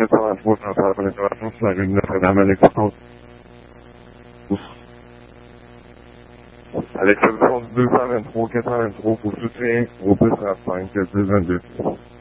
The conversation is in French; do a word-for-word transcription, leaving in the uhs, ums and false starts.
quatre-vingt-trois pour la pénétration sur la rue de Notre-Dame avec soixante. Avec le deux cent vingt-trois quatre-vingt-trois pour soutien au bus trente-cinq deux vingt-deux.